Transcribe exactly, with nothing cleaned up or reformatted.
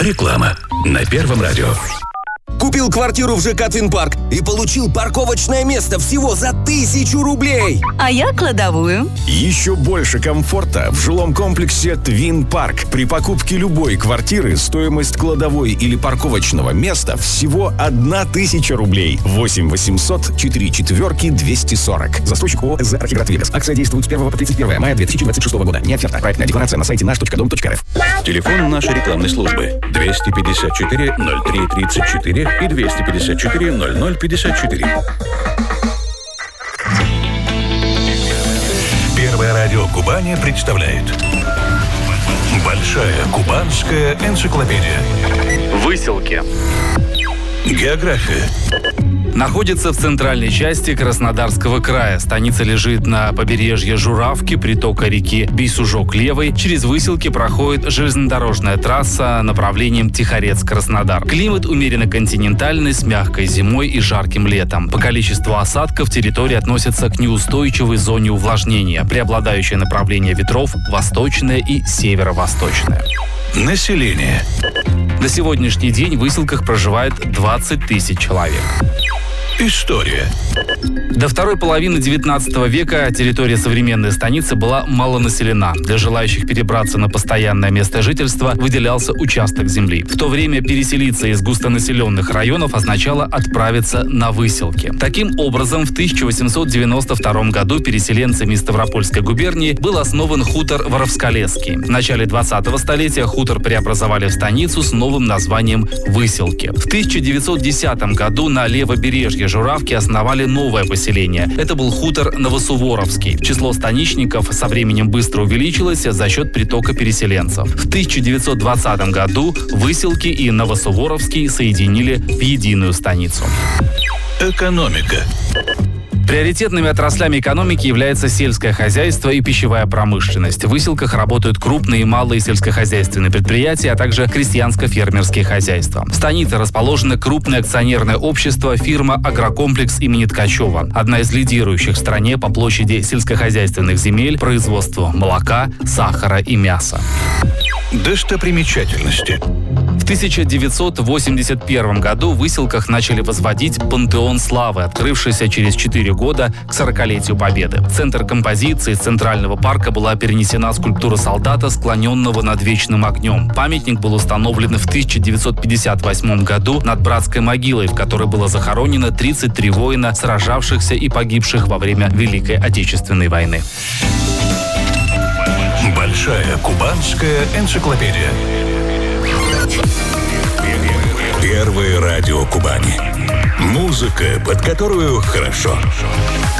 Реклама на Первом радио. Купил квартиру в ЖК «Твинпарк» и получил парковочное место всего за тысячу рублей. А я кладовую. Еще больше комфорта в жилом комплексе «Твинпарк». При покупке любой квартиры стоимость кладовой или парковочного места всего одна тысяча рублей. восемь восемьсот четыре четверки двести сорок. Застройщик ООО «СЗ Архиград Вегас». Акция действует с первого по тридцать первое мая две тысячи двадцать шестого года. Не оферта. Проектная декларация на сайте наш точка дом точка рф. Телефон нашей рекламной службы двести пятьдесят четыре ноль три тридцать четыре и двести пятьдесят четыре ноль ноль пятьдесят четыре. Первое радио Кубани представляет Большая кубанская энциклопедия. Выселки. География. Находится в центральной части Краснодарского края. Станица лежит на побережье Журавки, притока реки Бейсужок-Левой. Через Выселки проходит железнодорожная трасса направлением Тихорецк-Краснодар. Климат умеренно континентальный, с мягкой зимой и жарким летом. По количеству осадков территория относится к неустойчивой зоне увлажнения. Преобладающее направление ветров – восточное и северо-восточное. Население. На сегодняшний день в Выселках проживает двадцать тысяч человек. История. До второй половины девятнадцатого века территория современной станицы была малонаселена. Для желающих перебраться на постоянное место жительства выделялся участок земли. В то время переселиться из густонаселенных районов означало отправиться на Выселки. Таким образом, в тысяча восемьсот девяносто втором году переселенцами из Ставропольской губернии был основан хутор Воровсколесский. В начале двадцатого столетия хутор преобразовали в станицу с новым названием Выселки. В тысяча девятьсот десятом году на левобережье Журавки основали новое поселение. Это был хутор Новосуворовский. Число станичников со временем быстро увеличилось за счет притока переселенцев. В тысяча девятьсот двадцатом году Выселки и Новосуворовский соединили в единую станицу. Экономика. Приоритетными отраслями экономики является сельское хозяйство и пищевая промышленность. В Выселках работают крупные и малые сельскохозяйственные предприятия, а также крестьянско-фермерские хозяйства. В станице расположено крупное акционерное общество фирма «Агрокомплекс» имени Ткачева. Одна из лидирующих в стране по площади сельскохозяйственных земель, производству молока, сахара и мяса. Достопримечательности. В тысяча девятьсот восемьдесят первом году в Выселках начали возводить пантеон славы, открывшийся через четыре года к сорокалетию Победы. В центр композиции Центрального парка была перенесена скульптура солдата, склоненного над вечным огнем. Памятник был установлен в тысяча девятьсот пятьдесят восьмом году над братской могилой, в которой было захоронено тридцать три воина, сражавшихся и погибших во время Великой Отечественной войны. Большая кубанская энциклопедия. Первое радио Кубани. Музыка, под которую хорошо.